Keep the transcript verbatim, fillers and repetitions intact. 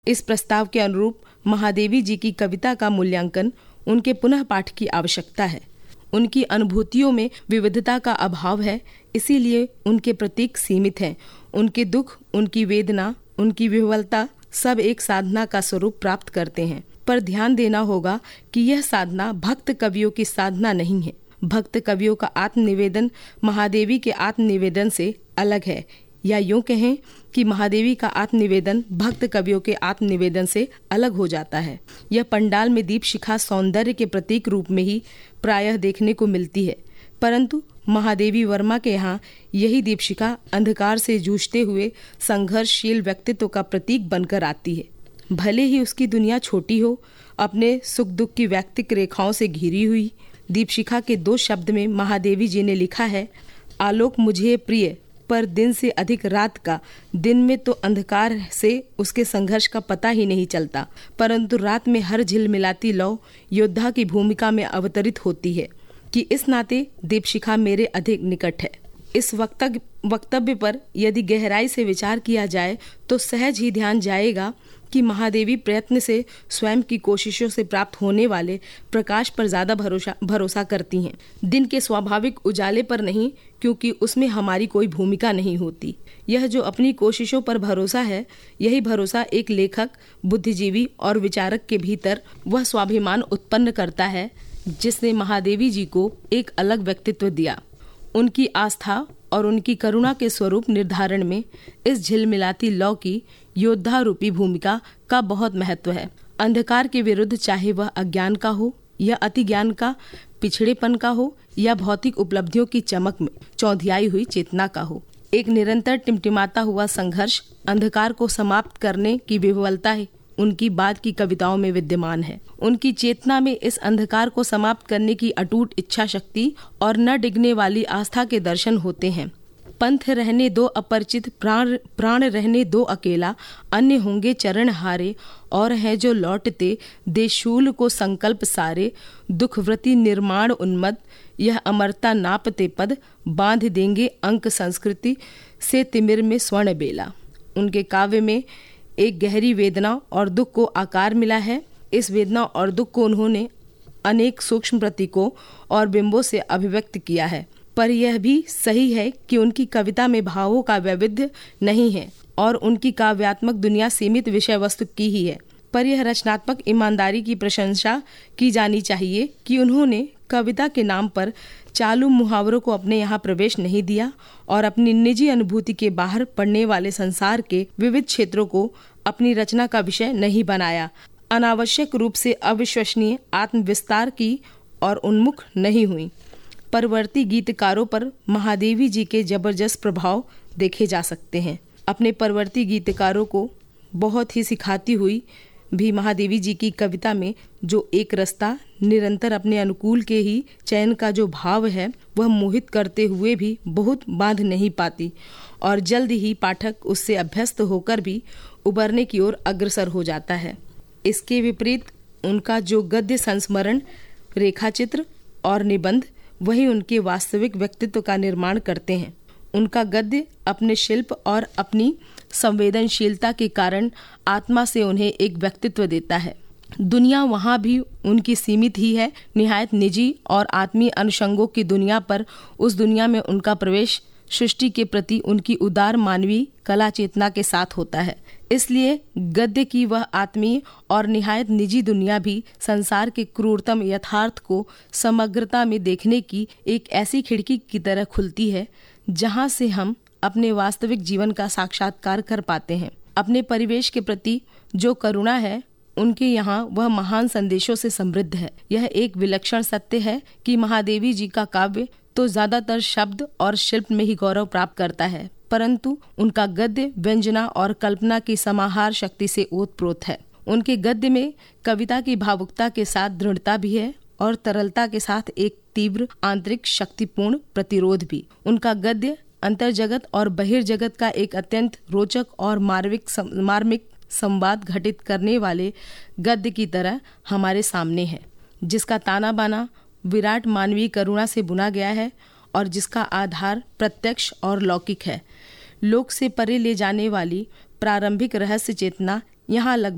इस प्रस्ताव के अनुरूप महादेवी जी की कविता का मूल्यांकन उनके पुनः पाठ की आवश्यकता है। उनकी अनुभूतियों में विविधता का अभाव है, इसीलिए उनके प्रतीक सीमित हैं। उनके दुख, उनकी वेदना, उनकी विह्वलता सब एक साधना का स्वरूप प्राप्त करते हैं। पर ध्यान देना होगा कि यह साधना भक्त कवियों की साधना नहीं है। भक्त कवियों का आत्मनिवेदन महादेवी के आत्मनिवेदन से अलग है, या यूं कहें कि महादेवी का आत्मनिवेदन भक्त कवियों के आत्मनिवेदन से अलग हो जाता है। यह पंडाल में दीप शिखा सौंदर्य के प्रतीक रूप में ही प्रायः देखने को मिलती है, परंतु महादेवी वर्मा के यहाँ यही दीपशिखा अंधकार से जूझते हुए संघर्षशील व्यक्तित्व का प्रतीक बनकर आती है। भले ही उसकी दुनिया छोटी हो, अपने सुख दुख की वैयक्तिक रेखाओं से घिरी हुई, दीपशिखा के दो शब्द में महादेवी जी ने लिखा है, आलोक मुझे प्रिय पर दिन से अधिक रात का। दिन में तो अंधकार से उसके संघर्ष का पता ही नहीं चलता, परंतु रात में हर झिलमिलाती लौ योद्धा की भूमिका में अवतरित होती है कि इस नाते दीपशिखा मेरे अधिक निकट है। इस वक्तव्य पर यदि गहराई से विचार किया जाए तो सहज ही ध्यान जाएगा कि महादेवी प्रयत्न से स्वयं की कोशिशों से प्राप्त होने वाले प्रकाश पर ज्यादा भरोसा भरोसा करती हैं, दिन के स्वाभाविक उजाले पर नहीं, क्योंकि उसमें हमारी कोई भूमिका नहीं होती। यह जो अपनी कोशिशों पर भरोसा है, यही भरोसा एक लेखक, बुद्धिजीवी और विचारक के भीतर वह स्वाभिमान उत्पन्न करता है जिसने महादेवी जी को एक अलग व्यक्तित्व दिया। उनकी आस्था और उनकी करुणा के स्वरूप निर्धारण में इस झिलमिलाती लौ की योद्धा रूपी भूमिका का बहुत महत्व है। अंधकार के विरुद्ध, चाहे वह अज्ञान का हो या अति ज्ञान का, पिछड़ेपन का हो या भौतिक उपलब्धियों की चमक में चौंधियाई हुई चेतना का हो, एक निरंतर टिमटिमाता हुआ संघर्ष अंधकार को समाप्त करने की विह्वलता है उनकी बाद की कविताओं में विद्यमान है। उनकी चेतना में इस अंधकार को समाप्त करने की अटूट इच्छा शक्ति और न डिगने वाली आस्था के दर्शन होते हैं। पंथ रहने दो अपरिचित, प्राण प्राण रहने दो अकेला, अन्य होंगे चरण हारे, और है जो लौटते देशूल को संकल्प सारे, दुखव्रति निर्माण उन्मद, यह अमरता नापते पद, बांध देंगे अंक संस्कृति से तिमिर में स्वर्ण बेला। उनके काव्य में एक गहरी वेदना और दुख को आकार मिला है। इस वेदना और दुख को उन्होंने अनेक सूक्ष्म प्रतीकों और बिंबों से अभिव्यक्त किया है, पर यह भी सही है कि उनकी कविता में भावों का वैविध्य नहीं है और उनकी काव्यात्मक दुनिया सीमित विषय वस्तु की ही है। पर यह रचनात्मक ईमानदारी की प्रशंसा की जानी चाहिए कि उन्होंने कविता के नाम पर चालू मुहावरों को अपने यहाँ प्रवेश नहीं दिया और अपनी निजी अनुभूति के बाहर पड़ने वाले संसार के विविध क्षेत्रों को अपनी रचना का विषय नहीं बनाया। अनावश्यक रूप से अविश्वसनीय आत्मविस्तार की और उन्मुख नहीं हुई। परवर्ती गीतकारों पर महादेवी जी के जबरदस्त प्रभाव देखे जा सकते हैं। अपने परवर्ती गीतकारों को बहुत ही सिखाती हुई भी महादेवी जी की कविता में जो एक रास्ता, निरंतर अपने अनुकूल के ही चयन का जो भाव है, वह मोहित करते हुए भी बहुत बांध नहीं पाती और जल्द ही पाठक उससे अभ्यस्त होकर भी उबरने की ओर अग्रसर हो जाता है। इसके विपरीत उनका जो गद्य संस्मरण, रेखाचित्र और निबंध, वही उनके वास्तविक व्यक्तित्व का निर्माण करते हैं। उनका गद्य अपने शिल्प और अपनी संवेदनशीलता के कारण आत्मा से उन्हें एक व्यक्तित्व देता है। दुनिया वहाँ भी उनकी सीमित ही है, निहायत निजी और आत्मीय अनुषंगों की दुनिया, पर उस दुनिया में उनका प्रवेश सृष्टि के प्रति उनकी उदार मानवीय कला चेतना के साथ होता है। इसलिए गद्य की वह आत्मीय और निहायत निजी दुनिया भी संसार के क्रूरतम यथार्थ को समग्रता में देखने की एक ऐसी खिड़की की तरह खुलती है जहाँ से हम अपने वास्तविक जीवन का साक्षात्कार कर पाते हैं। अपने परिवेश के प्रति जो करुणा है, उनके यहाँ वह महान संदेशों से समृद्ध है। यह एक विलक्षण सत्य है कि महादेवी जी का काव्य तो ज्यादातर शब्द और शिल्प में ही गौरव प्राप्त करता है, परंतु उनका गद्य व्यंजना और कल्पना की समाहार शक्ति से ओतप्रोत है। उनके गद्य में कविता की भावुकता के साथ दृढ़ता भी है और तरलता के साथ एक तीव्र आंतरिक शक्तिपूर्ण प्रतिरोध भी। उनका गद्य अंतर्जगत और बहिर्जगत का एक अत्यंत रोचक और मार्मिक मार्मिक संवाद घटित करने वाले गद्य की तरह हमारे सामने है, जिसका ताना बाना विराट मानवीय करुणा से बुना गया है और जिसका आधार प्रत्यक्ष और लौकिक है। लोक से परे ले जाने वाली प्रारंभिक रहस्य चेतना यहाँ लगभग